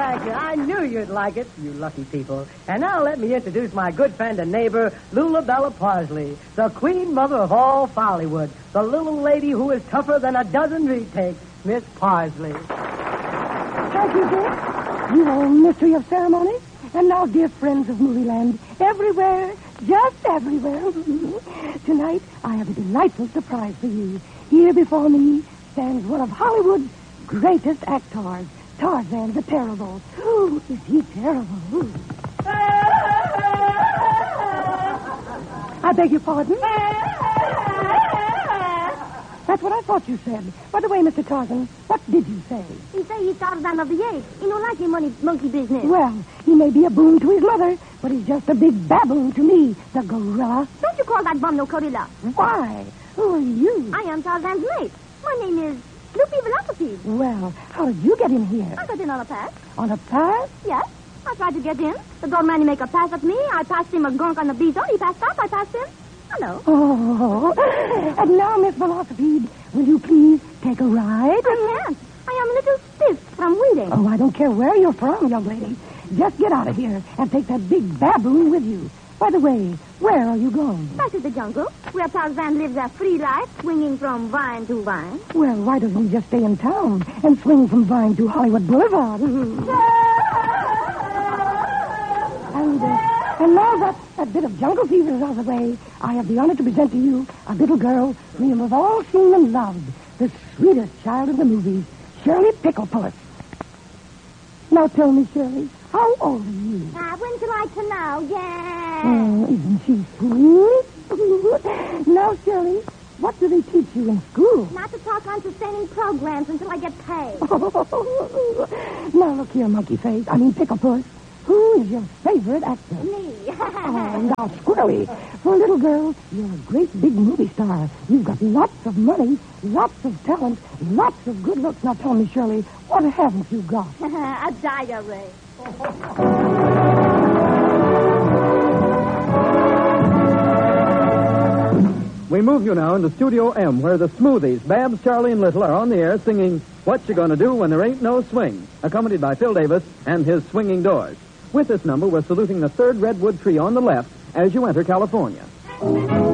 thank you. I knew you'd like it, you lucky people. And now let me introduce my good friend and neighbor, Lulabella Parsley, the queen mother of all Follywood, the little lady who is tougher than a dozen retakes, Miss Parsley. Thank you, Dick. You old mystery of ceremonies. And now, dear friends of Movieland, everywhere, just everywhere, tonight I have a delightful surprise for you. Here before me stands one of Hollywood's greatest actors, Tarzan the Terrible. Oh, is he terrible? I beg your pardon? That's what I thought you said. By the way, Mr. Tarzan, what did you say? He say he's Tarzan of the Apes. He don't like your monkey business. Well, he may be a boon to his mother, but he's just a big baboon to me, the gorilla. Don't you call that bum no gorilla. Why? Who are you? I am Tarzan's mate. My name is Loopy Velocipede. Well, how did you get in here? I got in on a pass. On a pass? Yes. I tried to get in. The doorman make a pass at me. I passed him a gunk on the bezo. He passed up. I passed him. Hello. Oh, and now, Miss Velocipede, will you please take a ride? I can't. I am a little stiff from waiting. Oh, I don't care where you're from, young lady. Just get out of here and take that big baboon with you. By the way, where are you going? Back to the jungle, where Tarzan lives a free life, swinging from vine to vine. Well, why doesn't he just stay in town and swing from Vine to Hollywood Boulevard? And now that bit of jungle fever is out of the way, I have the honor to present to you a little girl whom you have all seen and loved, the sweetest child in the movies, Shirley Picklepuss. Now tell me, Shirley, how old are you? Wouldn't you like to know? Yeah. Oh, isn't she sweet? Now, Shirley, what do they teach you in school? Not to talk on sustaining programs until I get paid. Now, look here, Monkey Face. Picklepuss. Who is your favorite actor? Me. Oh, now, Squirrely. For a little girl, you're a great big movie star. You've got lots of money, lots of talent, lots of good looks. Now, tell me, Shirley, what haven't you got? A diary. We move you now into Studio M, where the Smoothies, Babs, Charlie, and Little are on the air singing What You Gonna Do When There Ain't No Swing, accompanied by Phil Davis and his Swinging Doors. With this number, we're saluting the third redwood tree on the left as you enter California.